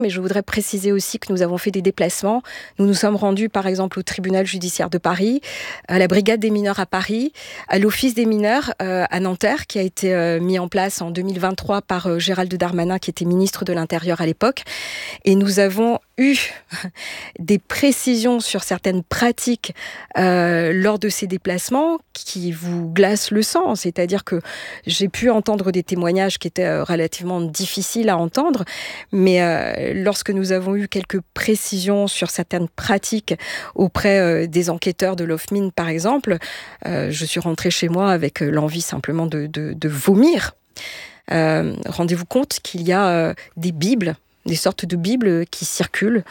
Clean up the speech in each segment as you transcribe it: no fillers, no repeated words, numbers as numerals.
Mais je voudrais préciser aussi que nous avons fait des déplacements. Nous nous sommes rendus, par exemple, au tribunal judiciaire de Paris, à la brigade des mineurs à Paris, à l'office des mineurs à Nanterre, qui a été mis en place en 2023 par Gérald Darmanin, qui était ministre de l'Intérieur à l'époque. Et nous avons eu des précisions sur certaines pratiques lors de ces déplacements qui vous glacent le sang. C'est-à-dire que j'ai pu entendre des témoignages qui étaient relativement difficiles à entendre, mais lorsque nous avons eu quelques précisions sur certaines pratiques auprès des enquêteurs de l'OFMIN, par exemple, je suis rentrée chez moi avec l'envie simplement de vomir. Rendez-vous compte qu'il y a des bibles, des sortes de bibles qui circulent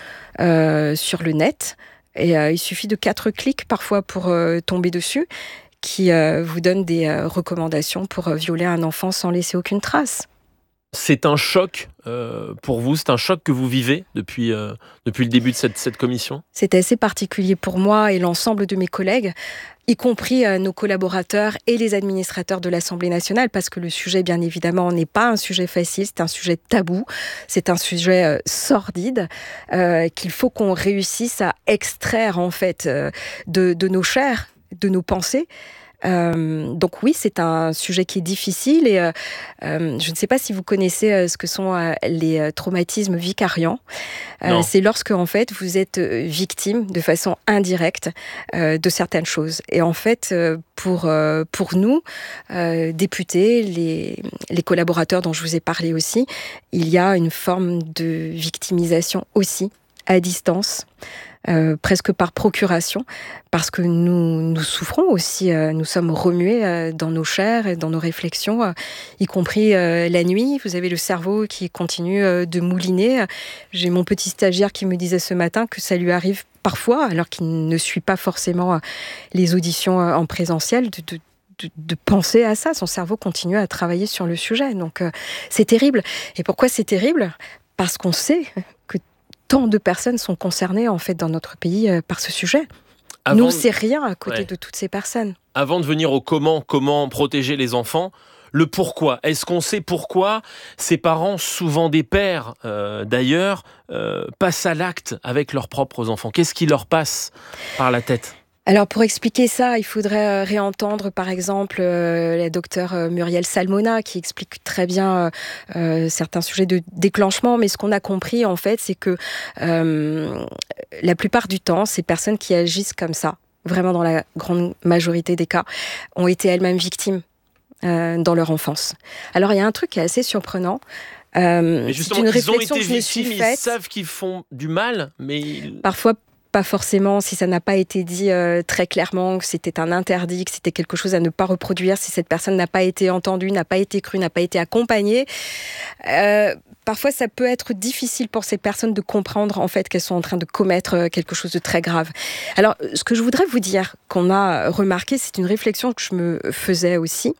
sur le net. Et il suffit de 4 clics parfois pour tomber dessus, qui vous donnent des recommandations pour violer un enfant sans laisser aucune trace. C'est un choc pour vous, c'est un choc que vous vivez depuis le début de cette commission ? C'est assez particulier pour moi et l'ensemble de mes collègues, y compris nos collaborateurs et les administrateurs de l'Assemblée nationale, parce que le sujet, bien évidemment, n'est pas un sujet facile, c'est un sujet tabou, c'est un sujet sordide, qu'il faut qu'on réussisse à extraire, en fait, de nos chairs, de nos pensées. Donc oui, c'est un sujet qui est difficile et je ne sais pas si vous connaissez ce que sont les traumatismes vicariants. C'est lorsque en fait vous êtes victime de façon indirecte de certaines choses. Et en fait, pour nous, députés, les collaborateurs dont je vous ai parlé aussi, il y a une forme de victimisation aussi à distance. Presque par procuration, parce que nous souffrons aussi, nous sommes remués dans nos chairs et dans nos réflexions, y compris la nuit. Vous avez le cerveau qui continue de mouliner. J'ai mon petit stagiaire qui me disait ce matin que ça lui arrive parfois, alors qu'il ne suit pas forcément les auditions en présentiel, de penser à ça. Son cerveau continue à travailler sur le sujet. Donc c'est terrible. Et pourquoi c'est terrible ? Parce qu'on sait que tant de personnes sont concernées en fait dans notre pays par ce sujet. Nous, c'est rien à côté de toutes ces personnes. Avant de venir au comment protéger les enfants, le pourquoi. Est-ce qu'on sait pourquoi ces parents, souvent des pères d'ailleurs, passent à l'acte avec leurs propres enfants ? Qu'est-ce qui leur passe par la tête ? Alors pour expliquer ça, il faudrait réentendre par exemple la docteure Muriel Salmona qui explique très bien certains sujets de déclenchement, mais ce qu'on a compris en fait c'est que la plupart du temps, ces personnes qui agissent comme ça, vraiment dans la grande majorité des cas, ont été elles-mêmes victimes dans leur enfance. Alors il y a un truc qui est assez surprenant. Mais justement, c'est une ils ont réflexion été que je me suis victimes, faite. ils savent qu'ils font du mal, mais... Parfois, pas forcément, si ça n'a pas été dit très clairement, que c'était un interdit, que c'était quelque chose à ne pas reproduire, si cette personne n'a pas été entendue, n'a pas été crue, n'a pas été accompagnée. Parfois, ça peut être difficile pour ces personnes de comprendre en fait qu'elles sont en train de commettre quelque chose de très grave. Alors, ce que je voudrais vous dire, qu'on a remarqué, c'est une réflexion que je me faisais aussi.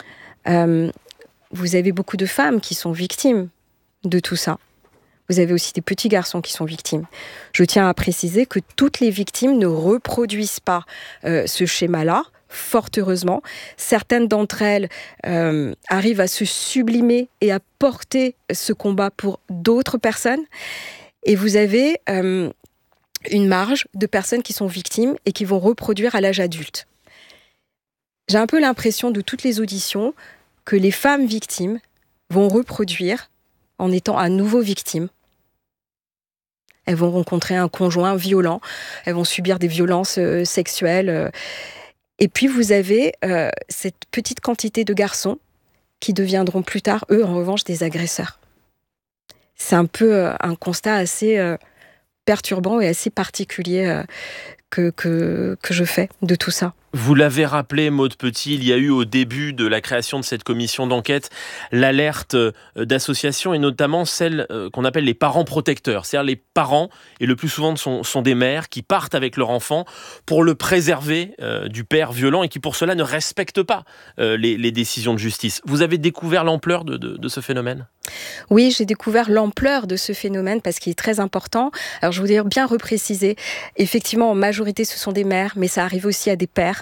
Vous avez beaucoup de femmes qui sont victimes de tout ça. Vous avez aussi des petits garçons qui sont victimes. Je tiens à préciser que toutes les victimes ne reproduisent pas ce schéma-là, fort heureusement. Certaines d'entre elles arrivent à se sublimer et à porter ce combat pour d'autres personnes. Et vous avez une marge de personnes qui sont victimes et qui vont reproduire à l'âge adulte. J'ai un peu l'impression de toutes les auditions que les femmes victimes vont reproduire en étant à nouveau victimes. Elles vont rencontrer un conjoint violent, elles vont subir des violences sexuelles. Et puis vous avez cette petite quantité de garçons qui deviendront plus tard, eux, en revanche, des agresseurs. C'est un peu un constat assez perturbant et assez particulier que je fais de tout ça. Vous l'avez rappelé, Maude Petit, il y a eu au début de la création de cette commission d'enquête l'alerte d'associations et notamment celle qu'on appelle les parents protecteurs. C'est-à-dire les parents, et le plus souvent sont des mères, qui partent avec leur enfant pour le préserver du père violent et qui pour cela ne respectent pas les décisions de justice. Vous avez découvert l'ampleur de ce phénomène ? Oui, j'ai découvert l'ampleur de ce phénomène parce qu'il est très important. Alors je voudrais bien repréciser, effectivement en majorité ce sont des mères, mais ça arrive aussi à des pères.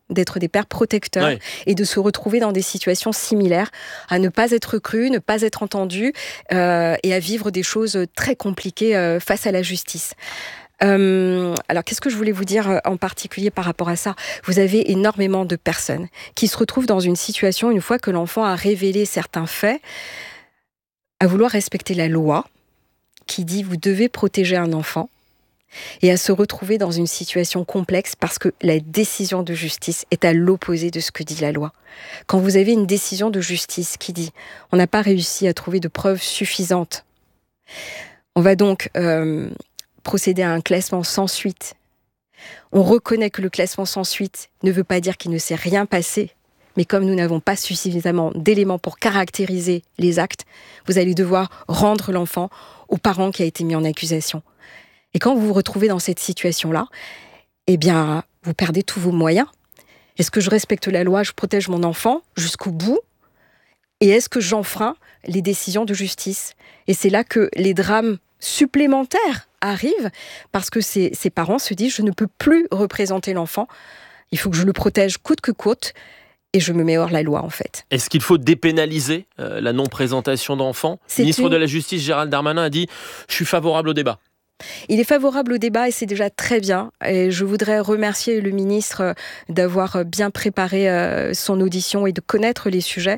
d'être des pères protecteurs et de se retrouver dans des situations similaires, à ne pas être crus, ne pas être entendus et à vivre des choses très compliquées face à la justice. Alors, qu'est-ce que je voulais vous dire en particulier par rapport à ça ? Vous avez énormément de personnes qui se retrouvent dans une situation, une fois que l'enfant a révélé certains faits, à vouloir respecter la loi qui dit vous devez protéger un enfant, et à se retrouver dans une situation complexe parce que la décision de justice est à l'opposé de ce que dit la loi. Quand vous avez une décision de justice qui dit on n'a pas réussi à trouver de preuves suffisantes, on va donc procéder à un classement sans suite. On reconnaît que le classement sans suite ne veut pas dire qu'il ne s'est rien passé, mais comme nous n'avons pas suffisamment d'éléments pour caractériser les actes, vous allez devoir rendre l'enfant au parent qui a été mis en accusation. Et quand vous vous retrouvez dans cette situation-là, eh bien, vous perdez tous vos moyens. Est-ce que je respecte la loi, je protège mon enfant jusqu'au bout ? Et est-ce que j'enfreins les décisions de justice ? Et c'est là que les drames supplémentaires arrivent, parce que ces parents se disent « je ne peux plus représenter l'enfant, il faut que je le protège coûte que coûte ». Et je me mets hors la loi, en fait. Est-ce qu'il faut dépénaliser la non-présentation d'enfants ? Le ministre de la Justice, Gérald Darmanin, a dit « je suis favorable au débat ». Il est favorable au débat et c'est déjà très bien. Et je voudrais remercier le ministre d'avoir bien préparé son audition et de connaître les sujets.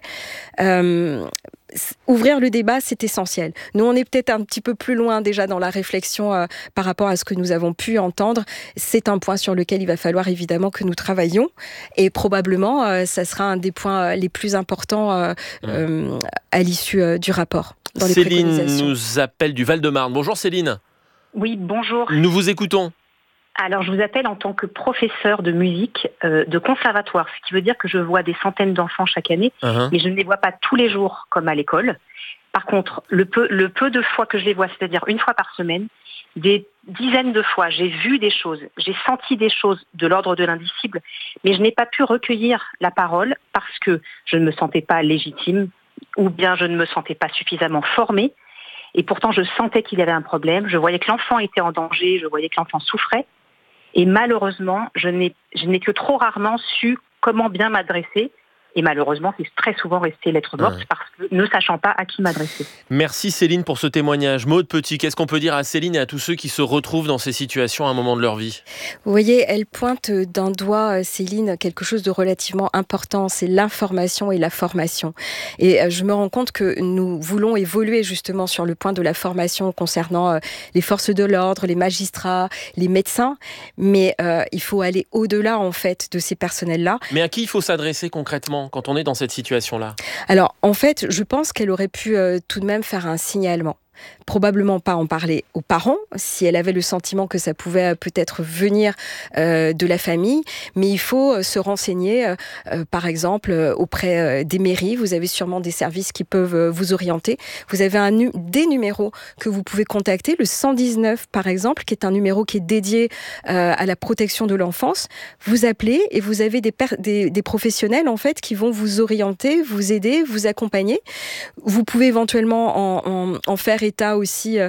Ouvrir le débat, c'est essentiel. Nous, on est peut-être un petit peu plus loin déjà dans la réflexion par rapport à ce que nous avons pu entendre. C'est un point sur lequel il va falloir évidemment que nous travaillions. Et probablement, ça sera un des points les plus importants à l'issue du rapport. Dans les Céline nous appelle du Val-de-Marne. Bonjour Céline. Oui, bonjour. Nous vous écoutons. Alors, je vous appelle en tant que professeur de musique de conservatoire, ce qui veut dire que je vois des centaines d'enfants chaque année, mais je ne les vois pas tous les jours comme à l'école. Par contre, le peu de fois que je les vois, c'est-à-dire une fois par semaine, des dizaines de fois, j'ai vu des choses, j'ai senti des choses de l'ordre de l'indicible, mais je n'ai pas pu recueillir la parole parce que je ne me sentais pas légitime ou bien je ne me sentais pas suffisamment formée. Et pourtant, je sentais qu'il y avait un problème. Je voyais que l'enfant était en danger, je voyais que l'enfant souffrait. Et malheureusement, je n'ai que trop rarement su comment bien m'adresser. Et malheureusement, c'est très souvent resté lettre morte parce que ne sachant pas à qui m'adresser. Merci Céline pour ce témoignage. Maude Petit, qu'est-ce qu'on peut dire à Céline et à tous ceux qui se retrouvent dans ces situations à un moment de leur vie ? Vous voyez, elle pointe d'un doigt, Céline, quelque chose de relativement important, c'est l'information et la formation. Et je me rends compte que nous voulons évoluer justement sur le point de la formation concernant les forces de l'ordre, les magistrats, les médecins, mais il faut aller au-delà en fait de ces personnels-là. Mais à qui il faut s'adresser concrètement quand on est dans cette situation-là ? Alors, en fait, je pense qu'elle aurait pu tout de même faire un signalement. Probablement pas en parler aux parents, si elle avait le sentiment que ça pouvait peut-être venir de la famille, mais il faut se renseigner, par exemple, auprès des mairies. Vous avez sûrement des services qui peuvent vous orienter. Vous avez des numéros que vous pouvez contacter, le 119 par exemple, qui est un numéro qui est dédié à la protection de l'enfance. Vous appelez et vous avez des professionnels en fait qui vont vous orienter, vous aider, vous accompagner. Vous pouvez éventuellement en faire état aussi,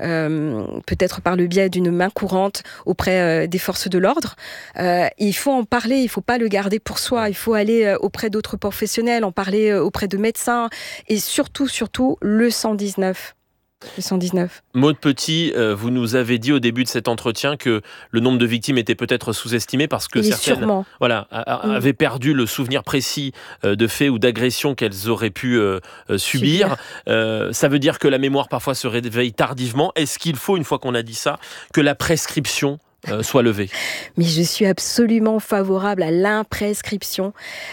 peut-être par le biais d'une main courante auprès des forces de l'ordre. Il faut en parler, il ne faut pas le garder pour soi, il faut aller auprès d'autres professionnels, en parler auprès de médecins et surtout, le 119. Le 119. Maude Petit, vous nous avez dit au début de cet entretien que le nombre de victimes était peut-être sous-estimé parce que certaines avaient perdu le souvenir précis de faits ou d'agressions qu'elles auraient pu subir. Ça veut dire que la mémoire parfois se réveille tardivement. Est-ce qu'il faut, une fois qu'on a dit ça, que la prescription soit levée ? Mais je suis absolument favorable à l'imprescription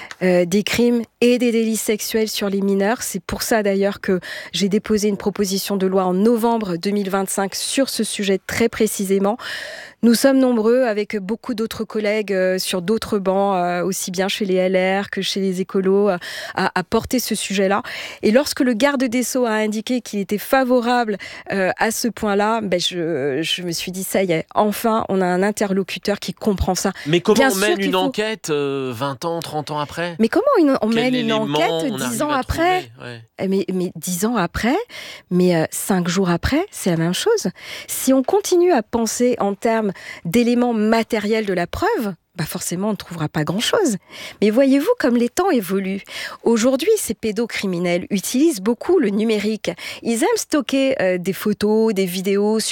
des crimes et des délits sexuels sur les mineurs. C'est pour ça d'ailleurs que j'ai déposé une proposition de loi en novembre 2025 sur ce sujet très précisément. Nous sommes nombreux avec beaucoup d'autres collègues sur d'autres bancs, aussi bien chez les LR que chez les écolos, à porter ce sujet-là. Et lorsque le garde des Sceaux a indiqué qu'il était favorable à ce point-là, je me suis dit, ça y est, enfin, on a un interlocuteur qui comprend ça. Mais comment on mène une enquête 20 ans, 30 ans après ? Mais comment on mène une enquête 10 ans après ? Mais 10 ans après, mais 5 jours après, c'est la même chose. Si on continue à penser en termes d'éléments matériels de la preuve, forcément, on ne trouvera pas grand-chose. Mais voyez-vous comme les temps évoluent. Aujourd'hui, ces pédocriminels utilisent beaucoup le numérique. Ils aiment stocker des photos, des vidéos